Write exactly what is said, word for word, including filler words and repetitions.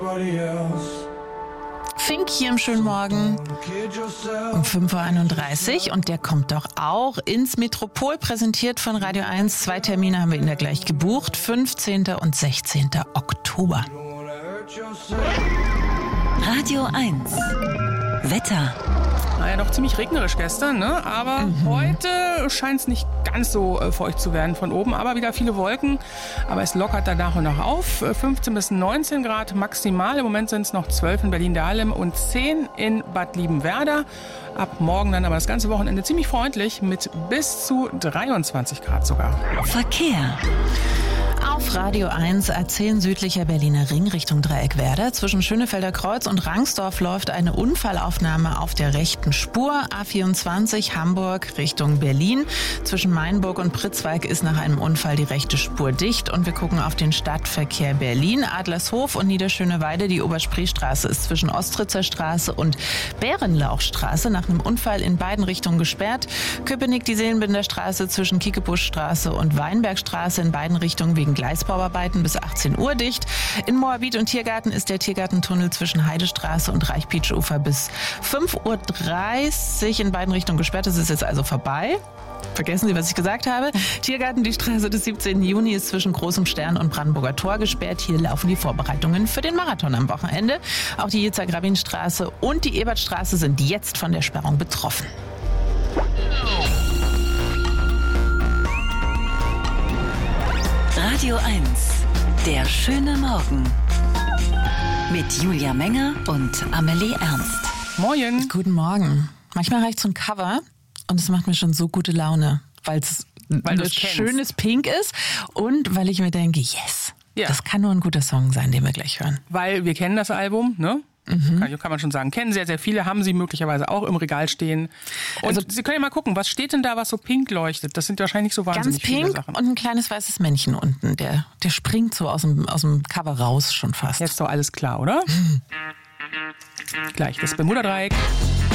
Fink hier im schönen Morgen um fünf Uhr einunddreißig und der kommt doch auch ins Metropol, präsentiert von Radio eins. Zwei Termine haben wir ihn da gleich gebucht, fünfzehnten und sechzehnten Oktober. Radio eins. Wetter. Naja, doch ziemlich regnerisch gestern, ne? Aber mhm. heute scheint es nicht ganz so äh, feucht zu werden von oben, aber wieder viele Wolken. Aber es lockert dann nach und nach auf. fünfzehn bis neunzehn Grad maximal. Im Moment sind es noch zwölf in Berlin-Dahlem und zehn in Bad Liebenwerda. Ab morgen dann aber das ganze Wochenende ziemlich freundlich mit bis zu dreiundzwanzig Grad sogar. Verkehr. Auf Radio eins A zehn südlicher Berliner Ring Richtung Dreieckwerder. Zwischen Schönefelder Kreuz und Rangsdorf läuft eine Unfallaufnahme auf der rechten Spur. A vierundzwanzig Hamburg Richtung Berlin. Zwischen Mainburg und Pritzwalk ist nach einem Unfall die rechte Spur dicht. Und wir gucken auf den Stadtverkehr Berlin. Adlershof und Niederschöneweide. Die Oberspreestraße ist zwischen Ostritzer Straße und Bärenlauchstraße nach einem Unfall in beiden Richtungen gesperrt. Köpenick die Seelenbinderstraße zwischen Kiekebuschstraße und Weinbergstraße in beiden Richtungen wegen Gleisbauarbeiten bis achtzehn Uhr dicht. In Moabit und Tiergarten ist der Tiergartentunnel zwischen Heidestraße und Reichpietsch-Ufer bis fünf Uhr dreißig in beiden Richtungen gesperrt. Das ist jetzt also vorbei. Vergessen Sie, was ich gesagt habe. Tiergarten, die Straße des siebzehnten Juni ist zwischen Großem Stern und Brandenburger Tor gesperrt. Hier laufen die Vorbereitungen für den Marathon am Wochenende. Auch die Yitzhak-Rabin-Straße und die Ebertstraße sind jetzt von der Sperrung betroffen. Radio eins. Der schöne Morgen. Mit Julia Menger und Amelie Ernst. Moin. Guten Morgen. Manchmal reicht so ein Cover und es macht mir schon so gute Laune, weil es ein schönes Pink ist und weil ich mir denke, yes, ja. Das kann nur ein guter Song sein, den wir gleich hören. Weil wir kennen das Album, ne? Mhm. Kann, kann man schon sagen. Kennen sehr, sehr viele, haben sie möglicherweise auch im Regal stehen. Und also, Sie können ja mal gucken, was steht denn da, was so pink leuchtet? Das sind wahrscheinlich nicht so wahnsinnig viele Sachen. Ganz pink und ein kleines weißes Männchen unten. Der, der springt so aus dem, aus dem Cover raus schon fast. Jetzt ist doch alles klar, oder? Mhm. Gleich, das Bermuda-Dreieck.